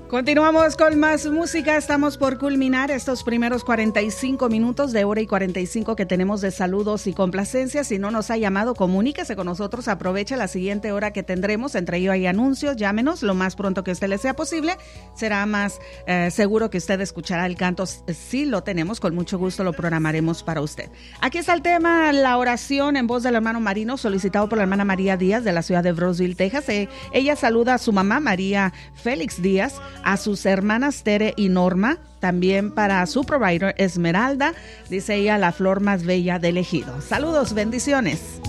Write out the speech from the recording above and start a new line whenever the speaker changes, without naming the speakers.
Continuamos con más música. Estamos por culminar estos primeros 45 minutos de hora y 45 que tenemos de saludos y complacencias. Si no nos ha llamado, comuníquese con nosotros. Aproveche la siguiente hora que tendremos. Entre ello hay anuncios. Llámenos lo más pronto que a usted le sea posible. Será más seguro que usted escuchará el canto. Si lo tenemos, con mucho gusto lo programaremos para usted. Aquí está el tema, la oración en voz del hermano Marino, solicitado por la hermana María Díaz de la ciudad de Brownsville, Texas. Ella saluda a su mamá, María Félix Díaz, a sus hermanas Tere y Norma, también para su provider Esmeralda, dice ella, la flor más bella del ejido. Saludos, bendiciones.